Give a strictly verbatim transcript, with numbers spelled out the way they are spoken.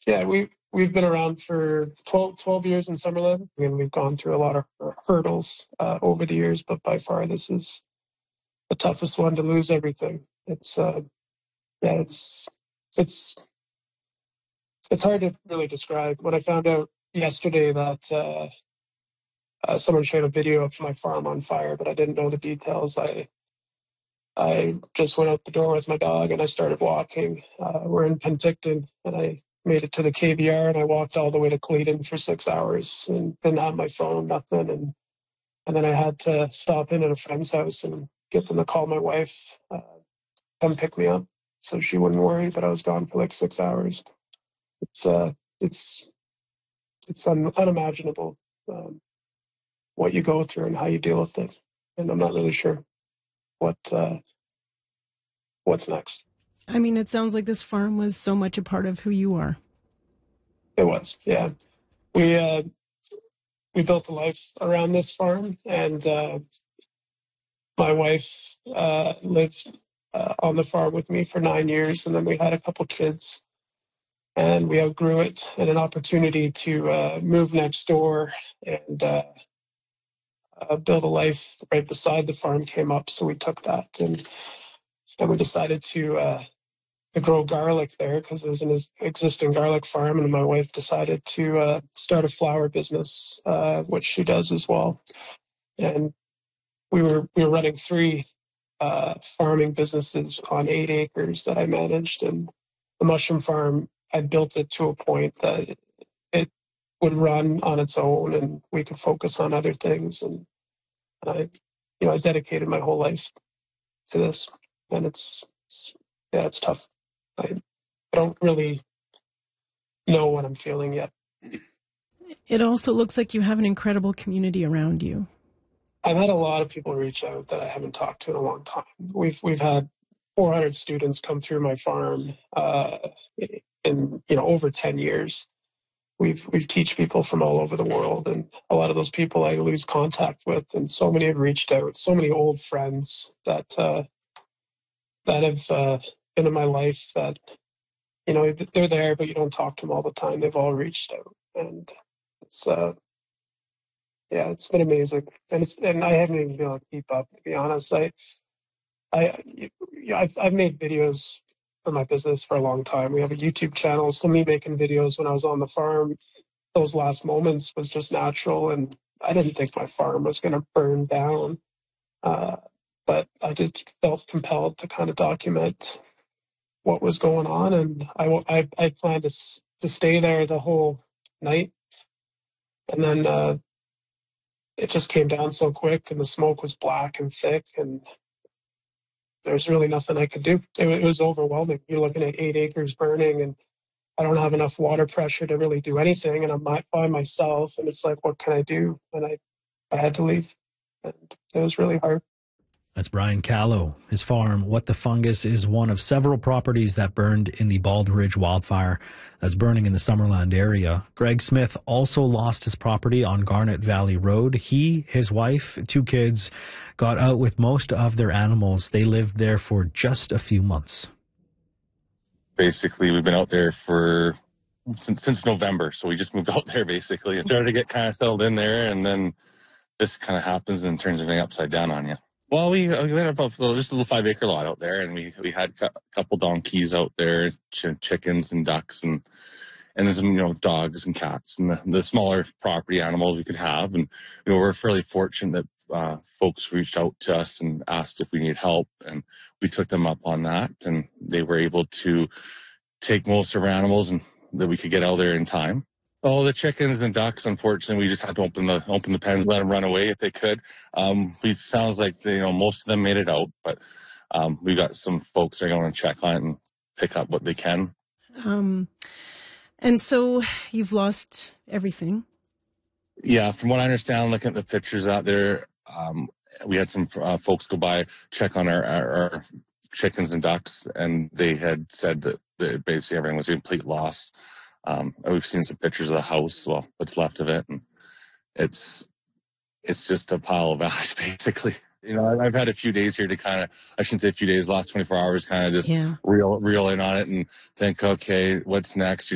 Yeah, we, we've been around for twelve, twelve years in Summerland, and we've gone through a lot of hurdles uh, over the years, but by far this is the toughest one to lose everything. It's, uh, yeah, it's, it's, it's hard to really describe. When I found out yesterday that uh, uh, someone shared a video of my farm on fire, but I didn't know the details, I I just went out the door with my dog and I started walking. Uh, we're in Penticton, and I made it to the K V R, and I walked all the way to Clayton for six hours and didn't have my phone, nothing. And, and then I had to stop in at a friend's house and get them to call my wife, uh, come pick me up so she wouldn't worry, but I was gone for like six hours. It's, uh, it's, it's un- unimaginable, um, what you go through and how you deal with it. And I'm not really sure what, uh, what's next. I mean, it sounds like this farm was so much a part of who you are. It was, yeah. We uh, we built a life around this farm, and uh, my wife uh, lived uh, on the farm with me for nine years, and then we had a couple kids, and we outgrew it. And an opportunity to uh, move next door and uh, uh, build a life right beside the farm came up, so we took that, and and we decided to. Uh, to grow garlic there because there was an existing garlic farm, and my wife decided to uh, start a flower business, uh, which she does as well. And we were we were running three uh, farming businesses on eight acres that I managed, and the mushroom farm, I built it to a point that it, it would run on its own, and we could focus on other things. And I, you know, I dedicated my whole life to this, and it's, it's yeah, it's tough. I, I don't really know what I'm feeling yet. It also looks like you have an incredible community around you. I've had a lot of people reach out that I haven't talked to in a long time. We've we've had four hundred students come through my farm uh, in you know over ten years. We've we've teach people from all over the world, and a lot of those people I lose contact with, and so many have reached out. So many old friends that uh, that have uh, been in my life that. You know, they're there, but you don't talk to them all the time. They've all reached out, and it's, uh, yeah, it's been amazing. And it's, and I haven't even been able to keep up, to be honest. I, I, I've, I've made videos for my business for a long time. We have a YouTube channel, so me making videos when I was on the farm, those last moments was just natural, and I didn't think my farm was going to burn down. Uh, but I just felt compelled to kind of document what was going on, and I, I, I planned to, to stay there the whole night, and then uh, it just came down so quick, and the smoke was black and thick, and there's really nothing I could do. It, it was overwhelming. You're looking at eight acres burning, and I don't have enough water pressure to really do anything, and I'm by myself, and it's like, what can I do? And I, I had to leave, and it was really hard. That's Brian Callow. His farm, What the Fungus, is one of several properties that burned in the Bald Ridge wildfire that's burning in the Summerland area. Greg Smith also lost his property on Garnet Valley Road. He, his wife, two kids got out with most of their animals. They lived there for just a few months. Basically, we've been out there for since, since November, so we just moved out there basically and started to get kind of settled in there, and then this kind of happens and turns everything upside down on you. Well, we, we had about just a little five acre lot out there, and we we had a couple donkeys out there, ch- chickens and ducks, and and there's some you know dogs and cats and the, the smaller property animals we could have. And you know we're fairly fortunate that uh, folks reached out to us and asked if we need help, and we took them up on that, and they were able to take most of our animals and that we could get out there in time. Oh, the chickens and ducks, unfortunately, we just had to open the open the pens, let them run away if they could. Um, it sounds like, they, you know, most of them made it out, but um, we got some folks that are going to check on it and pick up what they can. Um, and so you've lost everything. Yeah, from what I understand, looking at the pictures out there, um, we had some uh, folks go by, check on our, our, our chickens and ducks, and they had said that, that basically everything was a complete loss. Um, we've seen some pictures of the house, well, what's left of it, and it's it's just a pile of ash, basically. You know, I've had a few days here to kind of, I shouldn't say a few days, last twenty-four hours, kind of just yeah. reel reel in on it and think, okay, what's next?